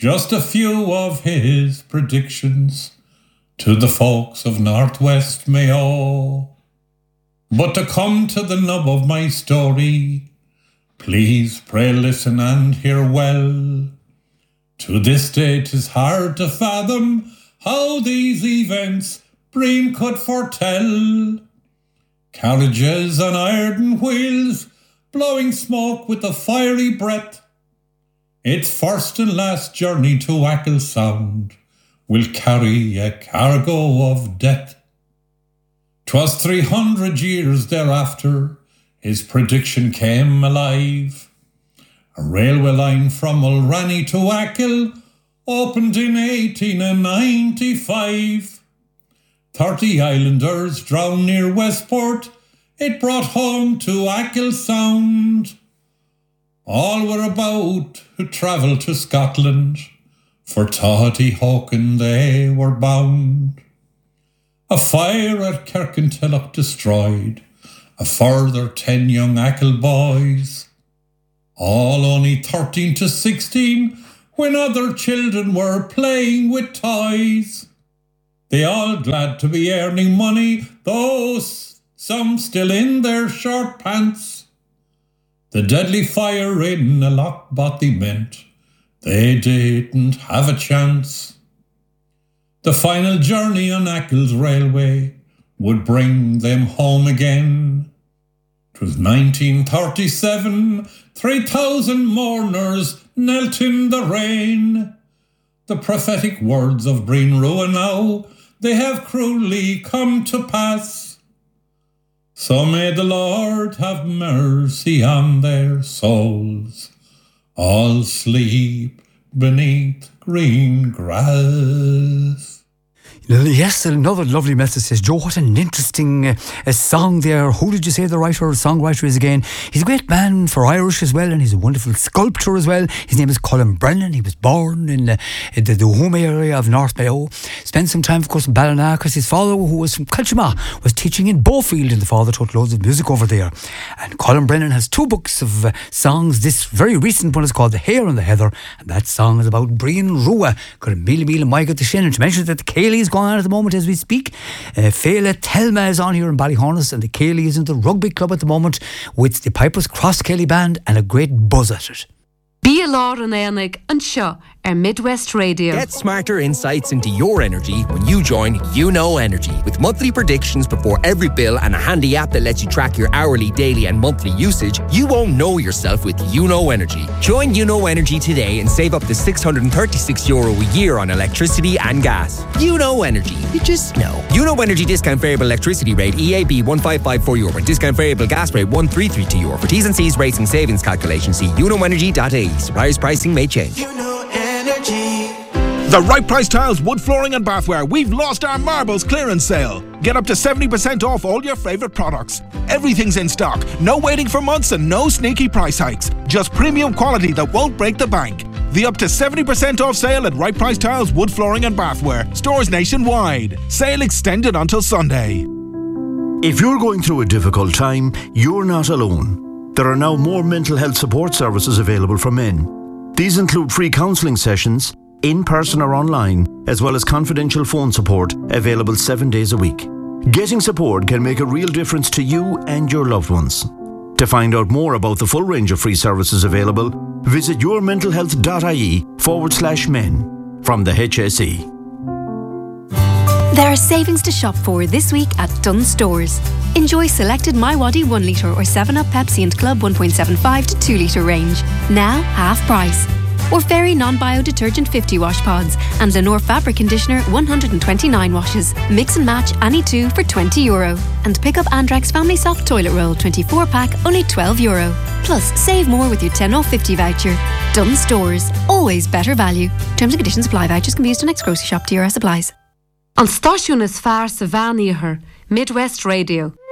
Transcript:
just a few of his predictions to the folks of Northwest Mayo. But to come to the nub of my story, please pray listen and hear well. To this day 'tis hard to fathom how these events Breen could foretell. Carriages on iron wheels, blowing smoke with a fiery breath. Its first and last journey to Achill Sound will carry a cargo of death. 'Twas 300 years thereafter his prediction came alive. A railway line from Mulranny to Achill opened in 1895. 30 islanders drowned near Westport, it brought home to Achill Sound. All were about to travel to Scotland, for Toddyhoken they were bound. A fire at Kirkintilloch destroyed a further 10 young Achill boys, all only 13 to 16 when other children were playing with toys. They all glad to be earning money, though some still in their short pants. The deadly fire in a Lochbothy meant they didn't have a chance. The final journey on Achill's railway would bring them home again. 'Twas 1937, 3,000 mourners knelt in the rain. The prophetic words of Breen Rua now, they have cruelly come to pass. So may the Lord have mercy on their souls, all sleep beneath green grass. Yes, another lovely message says, Joe, what an interesting song there. Who did you say the writer or songwriter is again? He's a great man for Irish as well, and he's a wonderful sculptor as well. His name is Colin Brennan. He was born in the Home area of North Mayo. Spent some time, of course, in Ballina. His father, who was from Kilchima, was teaching in Beaufield, and the father taught loads of music over there. And Colin Brennan has 2 books of songs. This very recent one is called The Hare and the Heather, and that song is about Breen Rua. Got a Mila Maiga the Shin. And to mention that the Cayley's going on at the moment as we speak. Fela Telma is on here in Ballyhornis, and the Cayley is in the rugby club at the moment with the Pipers Cross Kelly Band and a great buzz at it. Bí Lár an Éanaig an seo Midwest Radio. Get smarter insights into your energy when you join YouKnow Energy. With monthly predictions before every bill and a handy app that lets you track your hourly, daily and monthly usage, you won't know yourself with YouKnow Energy. Join YouKnow Energy today and save up to €636 a year on electricity and gas. YouKnow Energy. You just know. YouKnow Energy discount variable electricity rate EAB €1554 and discount variable gas rate €1332. For T's and C's rates and savings calculations, see youknowenergy.ie. Suppliers pricing may change. The Right Price Tiles Wood Flooring and Bathware. We've lost our marbles clearance sale. Get up to 70% off all your favourite products. Everything's in stock. No waiting for months and no sneaky price hikes. Just premium quality that won't break the bank. The up to 70% off sale at Right Price Tiles Wood Flooring and Bathware. Stores nationwide. Sale extended until Sunday. If you're going through a difficult time, you're not alone. There are now more mental health support services available for men. These include free counselling sessions, in person or online, as well as confidential phone support available 7 days a week. Getting support can make a real difference to you and your loved ones. To find out more about the full range of free services available, visit yourmentalhealth.ie/men from the HSE. There are savings to shop for this week at Dunnes Stores. Enjoy selected MyWadi 1 litre or 7up Pepsi and Club 1.75 to 2 litre range. Now half price. Or Fairy non-bio detergent 50 wash pods and Lenore fabric conditioner 129 washes. Mix and match any 2 for €20. And pick up Andrex Family Soft Toilet Roll 24 pack only €12. Plus save more with your 10 off 50 voucher. Dunnes Stores. Always better value. Terms and conditions apply. Vouchers can be used to next grocery shop. TRS applies. An stáisiún is fearr sa bhean iarthar, Midwest Radio.